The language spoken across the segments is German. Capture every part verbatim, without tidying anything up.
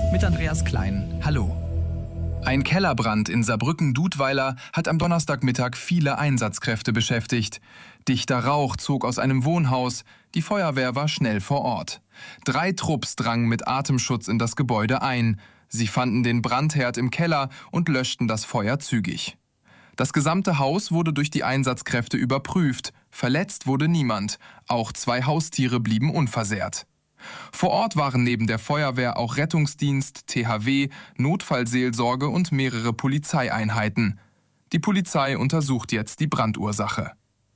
mit Andreas Klein. Hallo. Ein Kellerbrand in Saarbrücken-Dudweiler hat am Donnerstagmittag viele Einsatzkräfte beschäftigt. Dichter Rauch zog aus einem Wohnhaus. Die Feuerwehr war schnell vor Ort. Drei Trupps drangen mit Atemschutz in das Gebäude ein. Sie fanden den Brandherd im Keller und löschten das Feuer zügig. Das gesamte Haus wurde durch die Einsatzkräfte überprüft. Verletzt wurde niemand. Auch zwei Haustiere blieben unversehrt. Vor Ort waren neben der Feuerwehr auch Rettungsdienst, T H W, Notfallseelsorge und mehrere Polizeieinheiten. Die Polizei untersucht jetzt die Brandursache.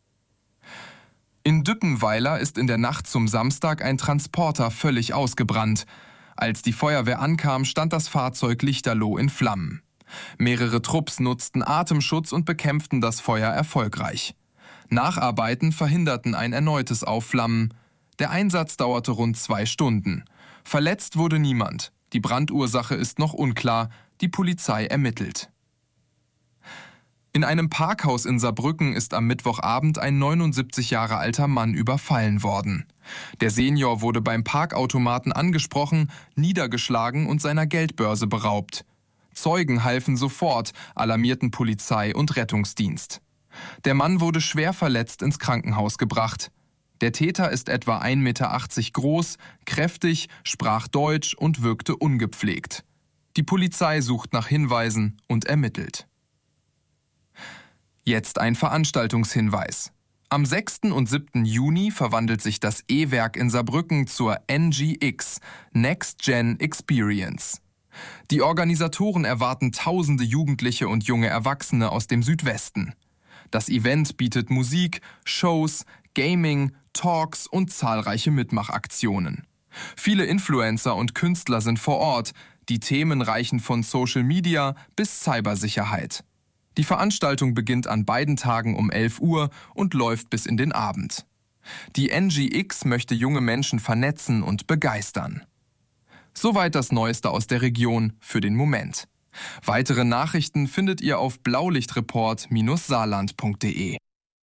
In Düppenweiler ist in der Nacht zum Samstag ein Transporter völlig ausgebrannt. Als die Feuerwehr ankam, stand das Fahrzeug lichterloh in Flammen. Mehrere Trupps nutzten Atemschutz und bekämpften das Feuer erfolgreich. Nacharbeiten verhinderten ein erneutes Aufflammen. Der Einsatz dauerte rund zwei Stunden. Verletzt wurde niemand. Die Brandursache ist noch unklar. Die Polizei ermittelt. In einem Parkhaus in Saarbrücken ist am Mittwochabend ein neunundsiebzig Jahre alter Mann überfallen worden. Der Senior wurde beim Parkautomaten angesprochen, niedergeschlagen und seiner Geldbörse beraubt. Zeugen halfen sofort, alarmierten Polizei und Rettungsdienst. Der Mann wurde schwer verletzt ins Krankenhaus gebracht. Der Täter ist etwa ein Meter achtzig groß, kräftig, sprach Deutsch und wirkte ungepflegt. Die Polizei sucht nach Hinweisen und ermittelt. Jetzt ein Veranstaltungshinweis. Am sechsten und siebten Juni verwandelt sich das E-Werk in Saarbrücken zur N G X, Next Gen Experience. Die Organisatoren erwarten tausende Jugendliche und junge Erwachsene aus dem Südwesten. Das Event bietet Musik, Shows, Gaming, Talks und zahlreiche Mitmachaktionen. Viele Influencer und Künstler sind vor Ort. Die Themen reichen von Social Media bis Cybersicherheit. Die Veranstaltung beginnt an beiden Tagen um elf Uhr und läuft bis in den Abend. Die N G X möchte junge Menschen vernetzen und begeistern. Soweit das Neueste aus der Region für den Moment. Weitere Nachrichten findet ihr auf blaulichtreport Bindestrich saarland Punkt de.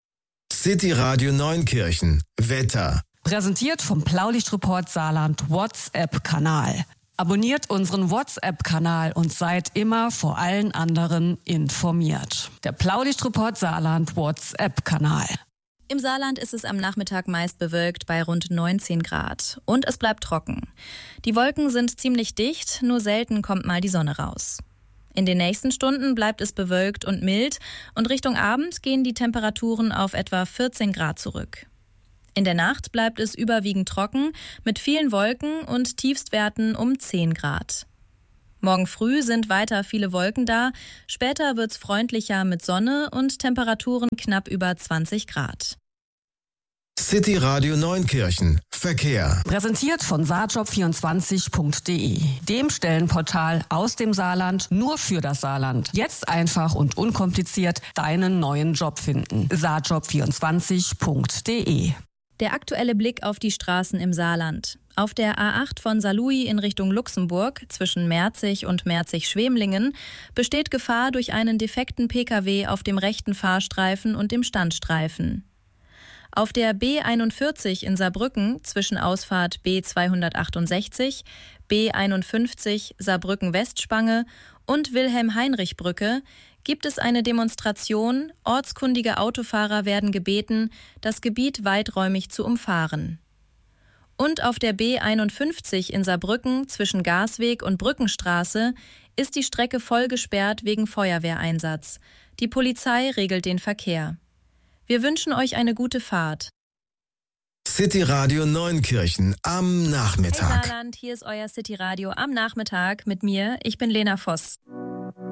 City Radio Neunkirchen. Wetter. Präsentiert vom Blaulichtreport Saarland WhatsApp-Kanal. Abonniert unseren WhatsApp-Kanal und seid immer vor allen anderen informiert. Der Blaulichtreport Saarland WhatsApp-Kanal. Im Saarland ist es am Nachmittag meist bewölkt bei rund neunzehn Grad. Und es bleibt trocken. Die Wolken sind ziemlich dicht, nur selten kommt mal die Sonne raus. In den nächsten Stunden bleibt es bewölkt und mild und Richtung Abend gehen die Temperaturen auf etwa vierzehn Grad zurück. In der Nacht bleibt es überwiegend trocken mit vielen Wolken und Tiefstwerten um zehn Grad. Morgen früh sind weiter viele Wolken da, später wird's freundlicher mit Sonne und Temperaturen knapp über zwanzig Grad. City Radio Neunkirchen. Verkehr. Präsentiert von saarjob vierundzwanzig Punkt de, dem Stellenportal aus dem Saarland nur für das Saarland. Jetzt einfach und unkompliziert deinen neuen Job finden. saarjob vierundzwanzig Punkt de. Der aktuelle Blick auf die Straßen im Saarland. Auf der A acht von Saarlouis in Richtung Luxemburg zwischen Merzig und Merzig-Schwemlingen besteht Gefahr durch einen defekten Pkw auf dem rechten Fahrstreifen und dem Standstreifen. Auf der B einundvierzig in Saarbrücken zwischen Ausfahrt B zweihundertachtundsechzig, B einundfünfzig Saarbrücken-Westspange und Wilhelm-Heinrich-Brücke gibt es eine Demonstration. Ortskundige Autofahrer werden gebeten, das Gebiet weiträumig zu umfahren. Und auf der B einundfünfzig in Saarbrücken zwischen Gasweg und Brückenstraße ist die Strecke voll gesperrt wegen Feuerwehreinsatz. Die Polizei regelt den Verkehr. Wir wünschen euch eine gute Fahrt. City Radio Neunkirchen am Nachmittag. Hey Saarland, hier ist euer City Radio am Nachmittag mit mir. Ich bin Lena Voss.